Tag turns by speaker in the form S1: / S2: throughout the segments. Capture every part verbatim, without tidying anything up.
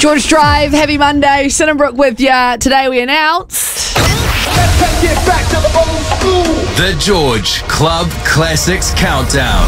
S1: George Drive, Heavy Monday, Sinnenbrook with ya. Today we announced...
S2: Let's take it back to the old school.
S3: The George Club Classics Countdown.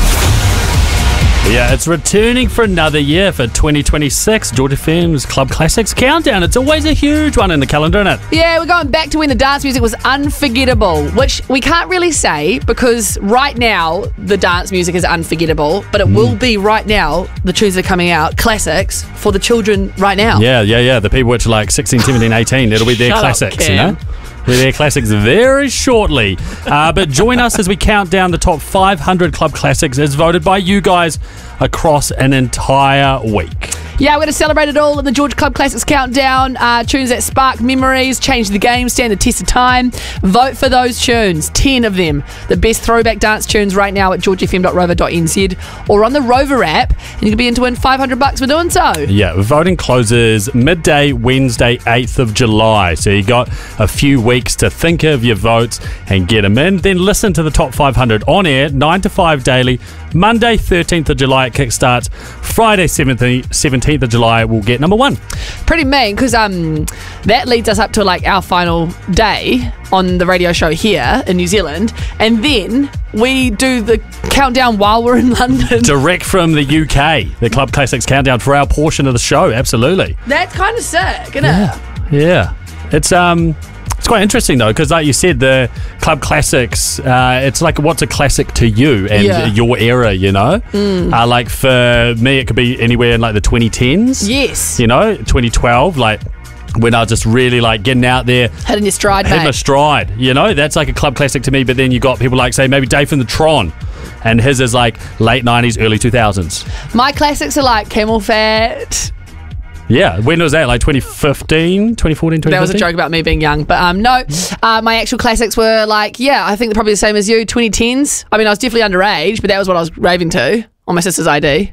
S4: Yeah, it's returning for another year for twenty twenty-six. George F M's Club Classics Countdown. It's always a huge one in the calendar, isn't it?
S1: Yeah, we're going back to when the dance music was unforgettable, which we can't really say because right now the dance music is unforgettable, but it mm. will be right now, the tunes that are coming out, classics for the children right now.
S4: Yeah, yeah, yeah. The people which are like sixteen, seventeen, eighteen, it'll be their
S1: Shut
S4: classics,
S1: up,
S4: you know? With their classics very shortly. Uh, but join us as we count down the top five hundred club classics as voted by you guys across an entire week.
S1: Yeah, we're going to celebrate it all in the George Club Classics Countdown. Uh, tunes that spark memories, change the game, stand the test of time. Vote for those tunes, ten of them. The best throwback dance tunes right now at george f m dot rover dot n z or on the Rover app, and you can be in to win five hundred bucks for doing so.
S4: Yeah, voting closes midday Wednesday, eighth of July. So you got a few weeks to think of your votes and get them in. Then listen to the top five hundred on air, nine to five daily. Monday, thirteenth of July, it kickstarts. Friday, seventeenth of July, we'll get number one.
S1: Pretty mean, because um, that leads us up to like our final day on the radio show here in New Zealand, and then we do the countdown while we're in London.
S4: Direct from the U K, the Club Classics Countdown for our portion of the show, absolutely.
S1: That's kind of sick, isn't
S4: yeah.
S1: it?
S4: Yeah. It's um it's quite interesting though, because like you said, the Club Classics, uh, it's like what's a classic to you and
S1: yeah.
S4: your era, you know? Mm. Uh, like for me, it could be anywhere in like the twenty tens.
S1: Yes.
S4: You know, twenty twelve, like when I was just really like getting out there.
S1: Hitting your stride,
S4: Hitting
S1: mate.
S4: my stride, you know? That's like a club classic to me, but then you got people like, say, maybe Dave from the Tron, and his is like late nineties, early two thousands.
S1: My classics are like Camel Fat.
S4: Yeah, when was that? Like twenty fifteen, twenty fourteen, twenty fifteen?
S1: That was a joke about me being young. But um, no, uh, my actual classics were like, yeah, I think they're probably the same as you, twenty tens. I mean, I was definitely underage, but that was what I was raving to on my sister's I D.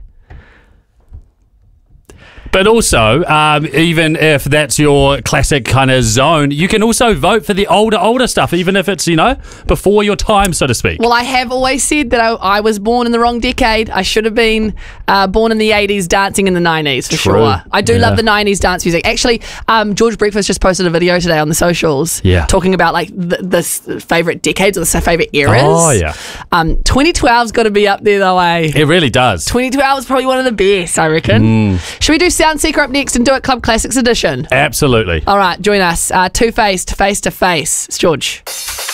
S4: But also, um, even if that's your classic kind of zone, you can also vote for the older, older stuff, even if it's, you know, before your time, so to speak.
S1: Well, I have always said that I, I was born in the wrong decade. I should have been uh, born in the eighties, dancing in the nineties, for
S4: True.
S1: sure. I do
S4: yeah.
S1: love the nineties dance music. Actually, um, George Breakfast just posted a video today on the socials
S4: yeah.
S1: talking about like the, the favourite decades or the favourite eras.
S4: Oh, yeah.
S1: Um, twenty twelve's got to be up there, though, eh?
S4: It really does.
S1: twenty twelve is probably one of the best, I reckon.
S4: Mm.
S1: Should we do Sound Seeker up next and do it Club Classics edition?
S4: Absolutely.
S1: All right, join us. Uh, Two-Faced, Face to Face. It's George.